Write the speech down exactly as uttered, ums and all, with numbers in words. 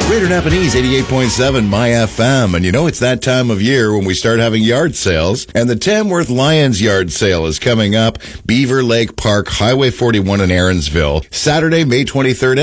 Greater Napanese, eighty-eight point seven My F M. And you know, it's that time of year when we start having yard sales. And the Tamworth Lions yard sale is coming up. Beaver Lake Park, Highway forty-one in Aaronsville. Saturday, May twenty-third.